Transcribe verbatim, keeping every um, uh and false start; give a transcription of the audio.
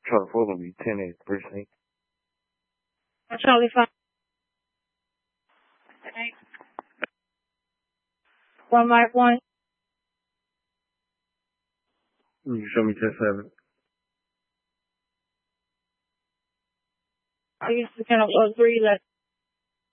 Charlie four gonna be ten eight precinct. Charlie five. One Mike one. You can show me ten seven. I used to count uh, three left.